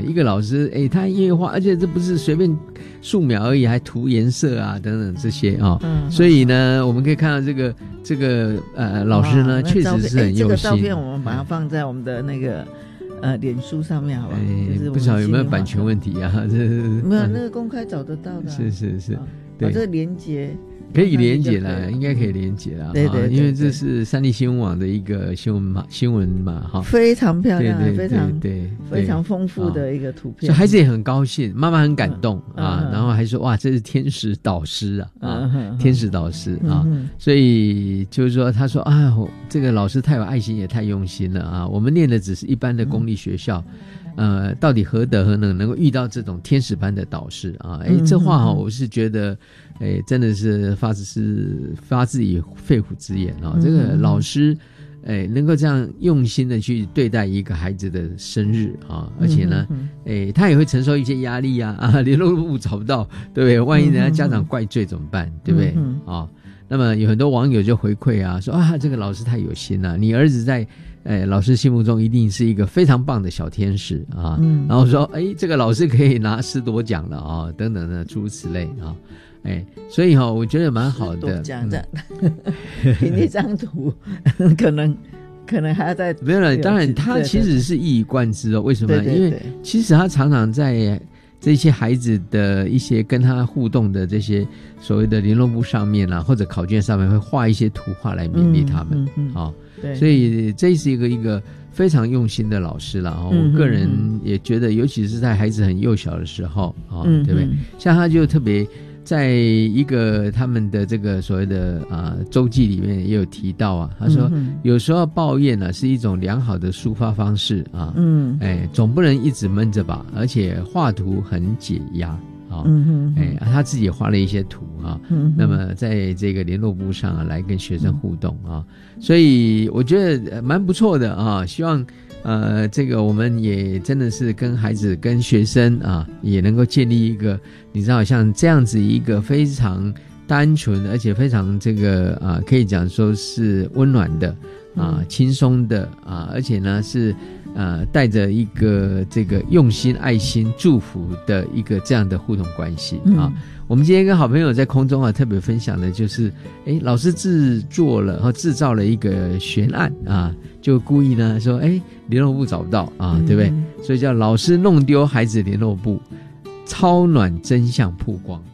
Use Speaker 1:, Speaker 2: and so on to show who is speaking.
Speaker 1: 一个老师他音乐画，而且这不是随便素描而已，还涂颜色啊等等这些所以呢我们可以看到这个老师呢确实是很用心。这个
Speaker 2: 照片我们把它放在我们的那个脸书上面好不好？
Speaker 1: 不晓得有没有版权问题啊？
Speaker 2: 没有，那个公开找得到的。
Speaker 1: 是
Speaker 2: 对，这个连结
Speaker 1: 可以连结啦，应该可以连结啦。
Speaker 2: 对，
Speaker 1: 因为这是三立新闻网的一个新闻嘛，哈，
Speaker 2: 非常漂亮，
Speaker 1: 对，
Speaker 2: 非常丰富的一个图片。
Speaker 1: 所以孩子也很高兴，妈妈很感动然后还说哇，这是天使导师天使导师所以就是说，他说这个老师太有爱心，也太用心了我们念的只是一般的公立学校。到底何德何能够遇到这种天使般的导师这话我是觉得真的是发自于肺腑之言这个老师能够这样用心的去对待一个孩子的生日而且呢他也会承受一些压力联络部找不到，对不对？万一人家家长怪罪怎么办，对不对那么有很多网友就回馈说这个老师太有心了，你儿子在老师心目中一定是一个非常棒的小天使然后说这个老师可以拿10多奖了等等的诸如此类所以我觉得蛮好的。
Speaker 2: 多奖的比那张图可能还要再
Speaker 1: 没有了。当然他其实是一以贯之为什么呢？因为其实他常常在这些孩子的一些跟他互动的这些所谓的联络簿上面或者考卷上面会画一些图画来勉励他们所以这是一个非常用心的老师啦我个人也觉得，尤其是在孩子很幼小的时候对不对？像他就特别在一个他们的这个所谓的周记里面也有提到他说有时候抱怨是一种良好的抒发方式总不能一直闷着吧，而且画图很解压他自己也画了一些图那么在这个联络簿上来跟学生互动所以我觉得蛮不错的希望这个我们也真的是跟孩子跟学生也能够建立一个你知道像这样子一个非常单纯而且非常这个可以讲说是温暖的轻松的而且呢是带着一个这个用心爱心祝福的一个这样的互动关系我们今天跟好朋友在空中特别分享的就是老师制造了一个悬案就故意呢说联络簿找不到对不对？所以叫老师弄丢孩子联络簿，超暖真相曝光。